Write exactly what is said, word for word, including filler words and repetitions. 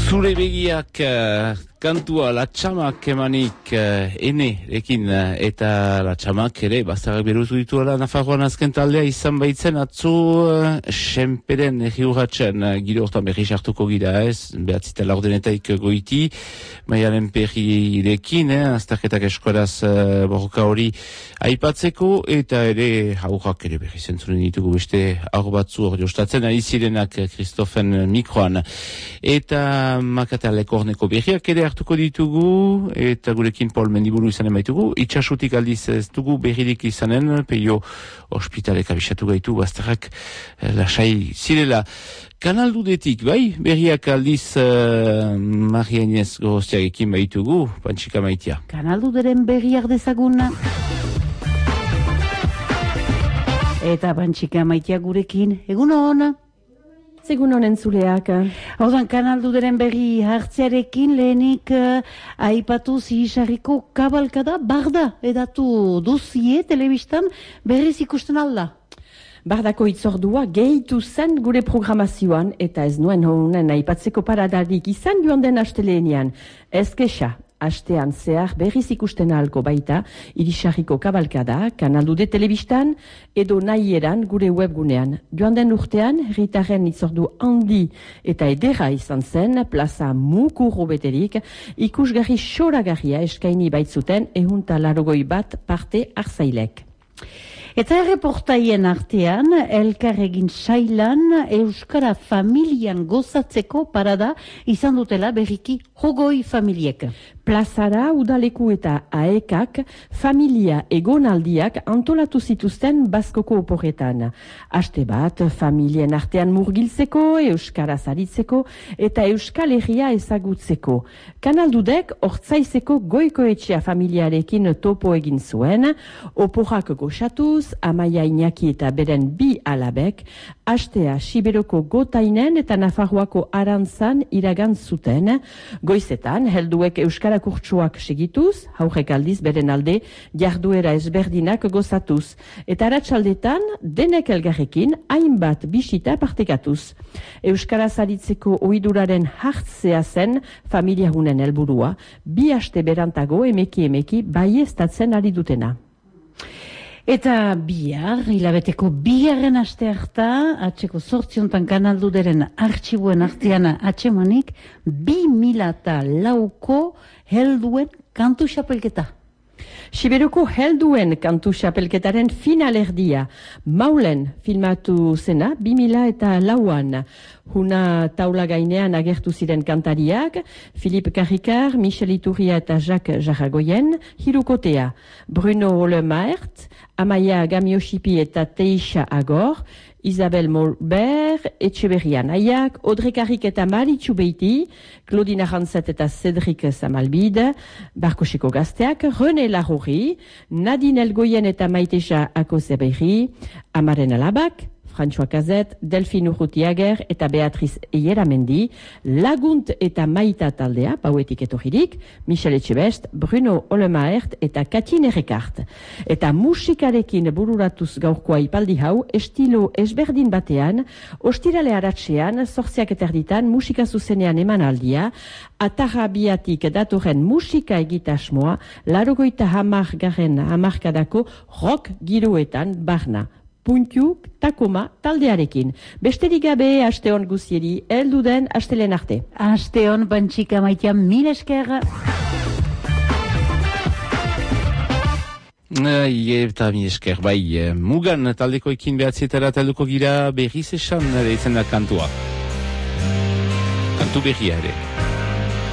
Zure begiak uh, kantua latxamak emanik uh, ene ekin uh, eta latxamak ere bazterrak berutu dituela Nafarroan azken taldea izan baitzen atzo uh, senperen egi urratxen uh, giro hortan berri sartuko gira ez, behatzita laurdenetaik goiti maialen perri irekin, eh, azterketak eskoraz uh, borroka hori aipatzeko eta ere aurrak ere berri zentzuren ditugu beste aur batzu hor jostatzen ari zirenak Kristofen mikroan eta Makata Lekorneko berriak ere hartuko ditugu, eta gurekin Paul Mendiburu izanen baitugu. Itxasutik aldiz ez dugu berririk izanen, peio ospitalek abisatu gaitu, bazterrak eh, lasai zirela. Kanaldudetik, bai, berriak aldiz uh, Maria Inez Gorostiagekin baitugu, Pantxika Maitia. Kanalduderen berriak dezagun. Eta Pantxika Maitia gurekin, egun hona. Segun honen zuleak. Hortan, kanalduderen berri hartzearekin lehenik uh, aipatu zihisarriko kabalkada barda edatu duzie telebistan berriz ikusten alda. Bardako itzordua gehitu zen gure programazioan eta ez nuen honen aipatzeko paradarik izan joan den asteleenean. Ez kexa. Astean zehar berriz ikusten ahalko baita, irisarriko kabalkada, kanaldude telebistan, edo nahieran gure webgunean. Joan den urtean, herritarren itzordu handi eta edera izan zen, plaza mukurro beterik, ikusgarri xoragarria eskaini baitzuten ehunta larogoi bat parte hartzailek. Eta erreportaien artean, elkarregin sailan Euskara familian gozatzeko parada izan dutela berriki jogoi familiek. Plazara, udaleku eta aekak familia egonaldiak antolatu zituzten Baskoko oporretan. Aste bat, familien artean murgiltzeko, Euskaraz aritzeko eta Euskal Herria ezagutzeko. Kanaldudek hortzaizeko goikoetxea familiarekin topo egin zuen, oporrak goxatuz, Amaia Iñaki eta beren bi alabek, astea Siberoko gotainen eta Nafarroako arantzan iragan zuten, goizetan helduek Euskara kurtsuak segituz, haurek aldiz beren alde jarduera ezberdinak gozatuz, eta arratsaldetan denek elgarrekin hainbat bisita partekatuz. Euskaraz aritzeko ohiduraren hartzea zen familiagunen helburua, bi aste berantago emeki emeki baieztatzen ari dutena. Eta bihar, hilabeteko biharren aste harta, atxeko zortziontan kanalduderen artxibuen artean atxemanik, bi mila eta lauko helduen kantu xapelketa. Siberoko helduen kantu xapelketaren finalerdia, Maulen filmatu zena, bi mila eta lauan. Huna taula gainean agertu ziren kantariak, Philippe Carricard, Michel Iturria eta Jacques Jarragoyen, hirukotea, Bruno Olemaert, Amaia Gamioshipi eta Teixa Agor, Isabel Molbert, Etxeberria Naiak, Audrey Carric eta Maritxu Beiti, Claudine Arantzet eta Cedric Samalbide, Barkoseko gazteak, René Larrori, Nadine Elgoyen eta Maiteja Akozeberri, Amaren Alabak, François Cazet, Delphine Urrutiager eta Beatriz Eieramendi, Lagunt eta Maita taldea, pauetik etorririk, Michel Etxebest, Bruno Olemaert eta Katine Rekart. Eta musikarekin bururatuz gaurkoa ipaldi hau, estilo ezberdin batean, ostirale aratsean, zortziak eterditan, musika zuzenean emanaldia, atarrabiatik datorren musika egitasmoa, larogoita hamar garen hamarkadako rock giroetan barna. Puntiuk, takoma, taldearekin. Besterik gabe, asteon guzieri, elduden astelen arte. Asteon, Pantxika Maitia, mil esker. Ai, eta mil esker, bai, mugan taldekoekin behatzietara talduko gira berriz esan ere izan da kantua. Kantu berria ere.